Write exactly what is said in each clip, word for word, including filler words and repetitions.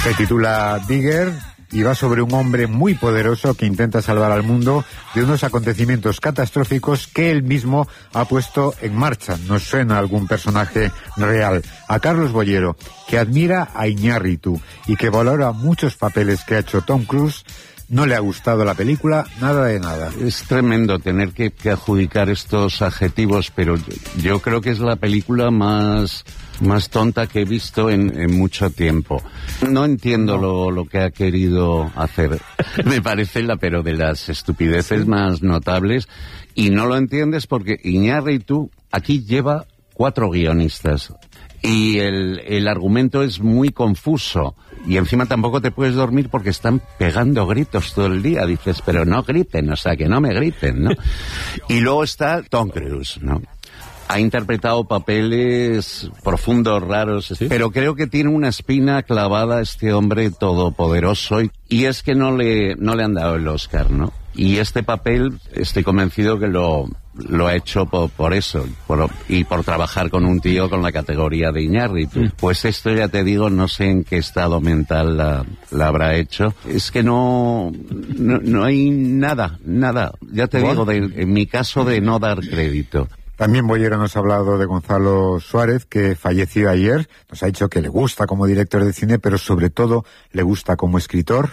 Se titula Digger y va sobre un hombre muy poderoso que intenta salvar al mundo de unos acontecimientos catastróficos que él mismo ha puesto en marcha. Nos suena algún personaje real. A Carlos Bollero, que admira a Iñárritu y que valora muchos papeles que ha hecho Tom Cruise, no le ha gustado la película, nada de nada. Es tremendo tener que, que adjudicar estos adjetivos, pero yo, yo creo que es la película más, más tonta que he visto en, en mucho tiempo. No entiendo no. Lo, lo que ha querido hacer. Me parece la, pero de las estupideces sí. más notables. Y no lo entiendes porque Iñárritu aquí lleva cuatro guionistas. Y el, el argumento es muy confuso. Y encima tampoco te puedes dormir porque están pegando gritos todo el día. Dices, pero no griten, o sea, que no me griten, ¿no? Y luego está Tom Cruise, ¿no? Ha interpretado papeles profundos, raros, ¿sí? Pero creo que tiene una espina clavada este hombre todopoderoso. Y, y es que no le, no le han dado el Oscar, ¿no? Y este papel, estoy convencido que lo, lo ha hecho por, por eso, por, y por trabajar con un tío con la categoría de Iñárritu. Mm. Pues esto, ya te digo, no sé en qué estado mental la, la habrá hecho. Es que no, no, no hay nada, nada. Ya te bueno. digo, de, en mi caso, de no dar crédito. También Bollero nos ha hablado de Gonzalo Suárez, que falleció ayer. Nos ha dicho que le gusta como director de cine, pero sobre todo le gusta como escritor.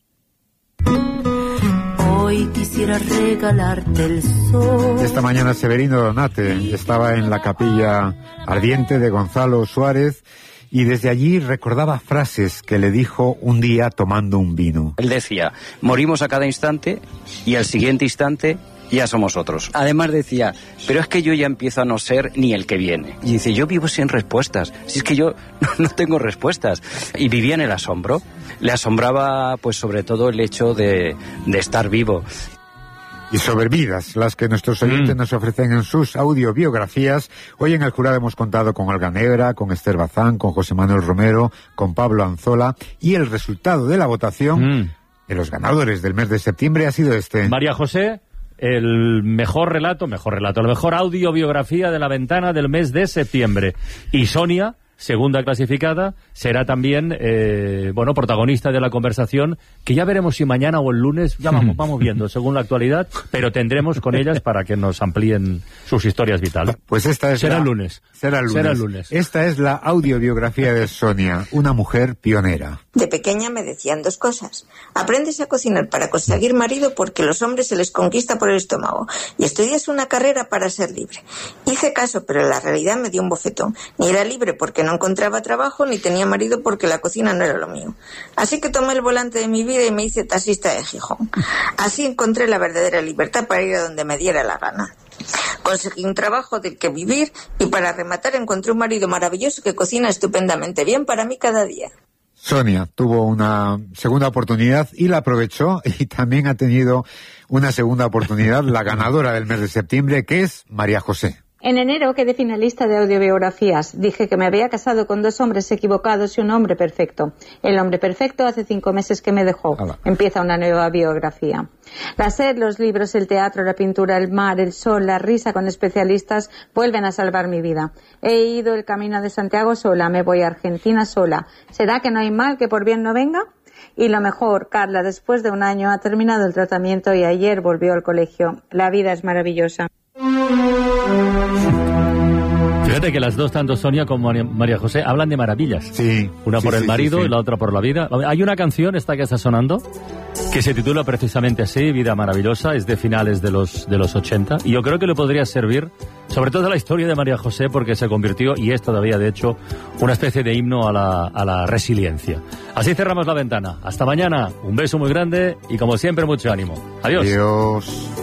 Hoy quisiera regalarte el sol. Esta mañana Severino Donate estaba en la capilla ardiente de Gonzalo Suárez y desde allí recordaba frases que le dijo un día tomando un vino. Él decía, morimos a cada instante y al siguiente instante ya somos otros. Además decía, pero es que yo ya empiezo a no ser ni el que viene. Y dice, yo vivo sin respuestas. Si es que yo no, no tengo respuestas. Y vivía en el asombro. Le asombraba, pues, sobre todo el hecho de, de estar vivo. Y sobre vidas, las que nuestros oyentes mm. nos ofrecen en sus audiobiografías. Hoy en El Jurado hemos contado con Olga Negra, con Esther Bazán, con José Manuel Romero, con Pablo Anzola. Y el resultado de la votación mm. de los ganadores del mes de septiembre ha sido este. María José, el mejor relato, mejor relato, la mejor audiobiografía de La Ventana del mes de septiembre. Y Sonia, segunda clasificada, será también, eh, bueno, protagonista de la conversación, que ya veremos si mañana o el lunes, ya vamos, vamos viendo, según la actualidad, pero tendremos con ellas para que nos amplíen sus historias vitales. Pues esta es será la... el lunes. Será el lunes. Será el lunes. Esta es la audiobiografía de Sonia, una mujer pionera. De pequeña me decían dos cosas. Aprendes a cocinar para conseguir marido porque los hombres se les conquista por el estómago y estudias una carrera para ser libre. Hice caso, pero la realidad me dio un bofetón. Ni era libre porque no encontraba trabajo, ni tenía marido porque la cocina no era lo mío. Así que tomé el volante de mi vida y me hice taxista de Gijón. Así encontré la verdadera libertad para ir a donde me diera la gana. Conseguí un trabajo del que vivir y para rematar encontré un marido maravilloso que cocina estupendamente bien para mí cada día. Sonia tuvo una segunda oportunidad y la aprovechó, y también ha tenido una segunda oportunidad la ganadora del mes de septiembre, que es María José. En enero quedé finalista de audiobiografías. Dije que me había casado con dos hombres equivocados y un hombre perfecto. El hombre perfecto hace cinco meses que me dejó. Hola. Empieza una nueva biografía. La sed, los libros, el teatro, la pintura, el mar, el sol, la risa con especialistas vuelven a salvar mi vida. He ido el camino de Santiago sola, me voy a Argentina sola. ¿Será que no hay mal que por bien no venga? Y lo mejor, Carla, después de un año ha terminado el tratamiento y ayer volvió al colegio. La vida es maravillosa. Fíjate que las dos, tanto Sonia como María José, hablan de maravillas. Sí. Una sí, por el sí, marido sí, sí. y la otra por la vida. Hay una canción, esta que está sonando, que se titula precisamente así, Vida Maravillosa, es de finales de los, de los ochenta, y yo creo que le podría servir, sobre todo a la historia de María José, porque se convirtió, y es todavía de hecho, una especie de himno a la, a la resiliencia. Así cerramos La Ventana. Hasta mañana, un beso muy grande y como siempre mucho ánimo. Adiós. Adiós.